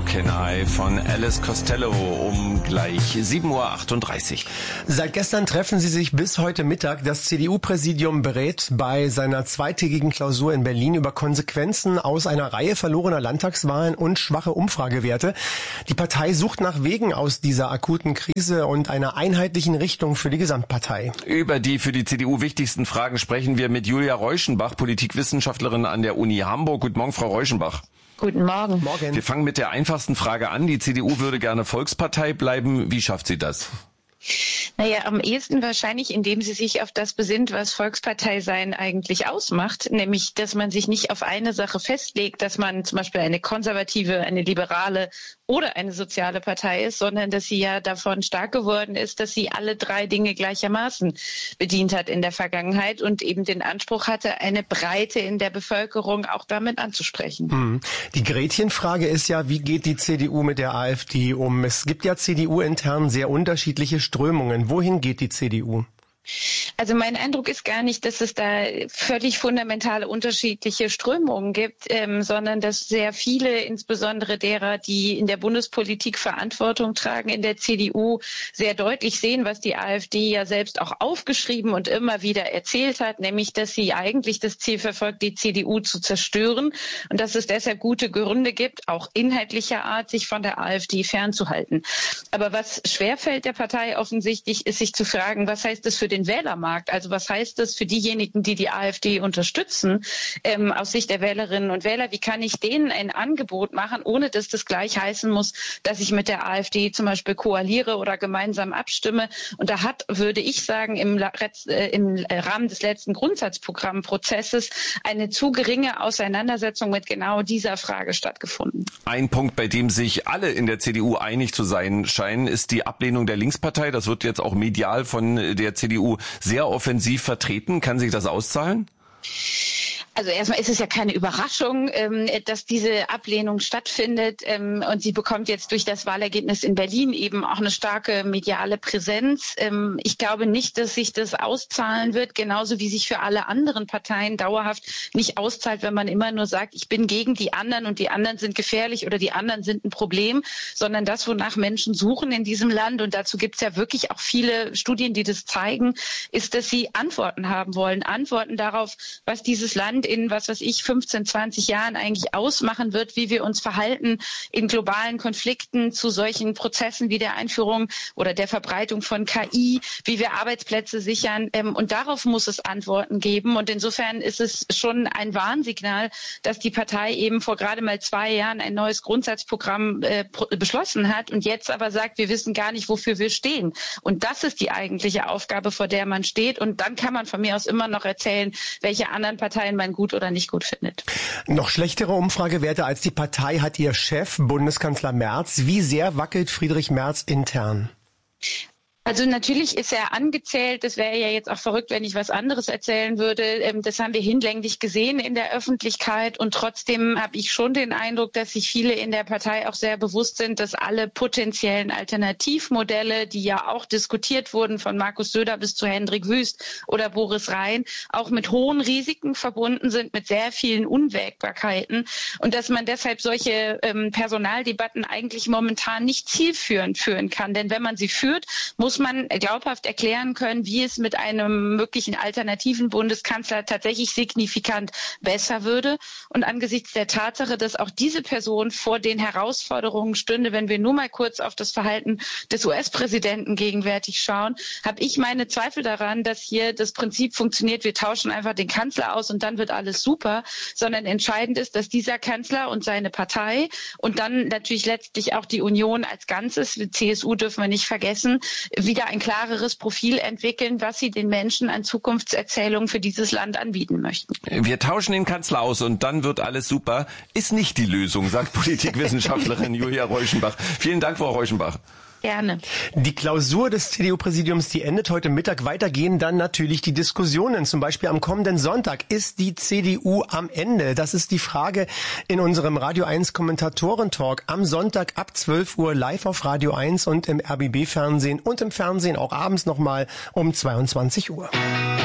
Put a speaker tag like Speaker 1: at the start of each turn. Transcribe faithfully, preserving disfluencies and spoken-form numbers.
Speaker 1: Can I von Alice Costello um gleich sieben Uhr achtunddreißig.
Speaker 2: Seit gestern treffen sie sich bis heute Mittag. Das C D U-Präsidium berät bei seiner zweitägigen Klausur in Berlin über Konsequenzen aus einer Reihe verlorener Landtagswahlen und schwache Umfragewerte. Die Partei sucht nach Wegen aus dieser akuten Krise und einer einheitlichen Richtung für die Gesamtpartei.
Speaker 1: Über die für die C D U wichtigsten Fragen sprechen wir mit Julia Reuschenbach, Politikwissenschaftlerin an der Uni Hamburg. Guten Morgen, Frau Reuschenbach.
Speaker 3: Guten Morgen.
Speaker 2: Morgen.
Speaker 1: Wir fangen mit der einfachsten Frage an. Die C D U würde gerne Volkspartei bleiben. Wie schafft sie das?
Speaker 3: Naja, am ehesten wahrscheinlich, indem sie sich auf das besinnt, was Volkspartei sein eigentlich ausmacht, nämlich, dass man sich nicht auf eine Sache festlegt, dass man zum Beispiel eine konservative, eine liberale oder eine soziale Partei ist, sondern dass sie ja davon stark geworden ist, dass sie alle drei Dinge gleichermaßen bedient hat in der Vergangenheit und eben den Anspruch hatte, eine Breite in der Bevölkerung auch damit anzusprechen.
Speaker 2: Hm. Die Gretchenfrage ist ja, wie geht die C D U mit der AfD um? Es gibt ja C D U-intern sehr unterschiedliche Strömungen. Wohin geht die C D U?
Speaker 3: Also mein Eindruck ist gar nicht, dass es da völlig fundamentale unterschiedliche Strömungen gibt, ähm, sondern dass sehr viele, insbesondere derer, die in der Bundespolitik Verantwortung tragen, in der C D U sehr deutlich sehen, was die AfD ja selbst auch aufgeschrieben und immer wieder erzählt hat, nämlich, dass sie eigentlich das Ziel verfolgt, die C D U zu zerstören und dass es deshalb gute Gründe gibt, auch inhaltlicher Art, sich von der AfD fernzuhalten. Aber was schwerfällt der Partei offensichtlich, ist sich zu fragen, was heißt das für den Wählermarkt? Also was heißt das für diejenigen, die die AfD unterstützen, ähm, aus Sicht der Wählerinnen und Wähler? Wie kann ich denen ein Angebot machen, ohne dass das gleich heißen muss, dass ich mit der AfD zum Beispiel koaliere oder gemeinsam abstimme? Und da hat, würde ich sagen, im, äh, im Rahmen des letzten Grundsatzprogrammprozesses eine zu geringe Auseinandersetzung mit genau dieser Frage stattgefunden.
Speaker 1: Ein Punkt, bei dem sich alle in der C D U einig zu sein scheinen, ist die Ablehnung der Linkspartei. Das wird jetzt auch medial von der C D U sehr offensiv vertreten. Kann sich das auszahlen?
Speaker 3: Also erstmal ist es ja keine Überraschung, dass diese Ablehnung stattfindet und sie bekommt jetzt durch das Wahlergebnis in Berlin eben auch eine starke mediale Präsenz. Ich glaube nicht, dass sich das auszahlen wird, genauso wie sich für alle anderen Parteien dauerhaft nicht auszahlt, wenn man immer nur sagt, ich bin gegen die anderen und die anderen sind gefährlich oder die anderen sind ein Problem, sondern das, wonach Menschen suchen in diesem Land, und dazu gibt es ja wirklich auch viele Studien, die das zeigen, ist, dass sie Antworten haben wollen, Antworten darauf, was dieses Land in, was weiß ich, fünfzehn, zwanzig Jahren eigentlich ausmachen wird, wie wir uns verhalten in globalen Konflikten zu solchen Prozessen wie der Einführung oder der Verbreitung von K I, wie wir Arbeitsplätze sichern. Und darauf muss es Antworten geben. Und insofern ist es schon ein Warnsignal, dass die Partei eben vor gerade mal zwei Jahren ein neues Grundsatzprogramm äh, beschlossen hat und jetzt aber sagt, wir wissen gar nicht, wofür wir stehen. Und das ist die eigentliche Aufgabe, vor der man steht. Und dann kann man von mir aus immer noch erzählen, welche anderen Parteien man gut oder nicht gut findet.
Speaker 2: Noch schlechtere Umfragewerte als die Partei hat ihr Chef, Bundeskanzler Merz. Wie sehr wackelt Friedrich Merz intern?
Speaker 3: Also natürlich ist er angezählt. Das wäre ja jetzt auch verrückt, wenn ich was anderes erzählen würde. Das haben wir hinlänglich gesehen in der Öffentlichkeit. Und trotzdem habe ich schon den Eindruck, dass sich viele in der Partei auch sehr bewusst sind, dass alle potenziellen Alternativmodelle, die ja auch diskutiert wurden, von Markus Söder bis zu Hendrik Wüst oder Boris Rhein, auch mit hohen Risiken verbunden sind, mit sehr vielen Unwägbarkeiten. Und dass man deshalb solche ähm, Personaldebatten eigentlich momentan nicht zielführend führen kann. Denn wenn man sie führt, muss man glaubhaft erklären können, wie es mit einem möglichen alternativen Bundeskanzler tatsächlich signifikant besser würde. Und angesichts der Tatsache, dass auch diese Person vor den Herausforderungen stünde, wenn wir nur mal kurz auf das Verhalten des U S-Präsidenten gegenwärtig schauen, habe ich meine Zweifel daran, dass hier das Prinzip funktioniert, wir tauschen einfach den Kanzler aus und dann wird alles super, sondern entscheidend ist, dass dieser Kanzler und seine Partei und dann natürlich letztlich auch die Union als Ganzes, die C S U dürfen wir nicht vergessen, wieder ein klareres Profil entwickeln, was sie den Menschen an Zukunftserzählungen für dieses Land anbieten möchten.
Speaker 1: Wir tauschen den Kanzler aus und dann wird alles super. Ist nicht die Lösung, sagt Politikwissenschaftlerin Julia Reuschenbach. Vielen Dank, Frau Reuschenbach.
Speaker 3: Gerne.
Speaker 2: Die Klausur des C D U-Präsidiums, die endet heute Mittag. Weitergehen dann natürlich die Diskussionen. Zum Beispiel am kommenden Sonntag. Ist die C D U am Ende? Das ist die Frage in unserem Radio eins Kommentatoren-Talk. Am Sonntag ab zwölf Uhr live auf Radio eins und im R B B-Fernsehen und im Fernsehen auch abends nochmal um zweiundzwanzig Uhr.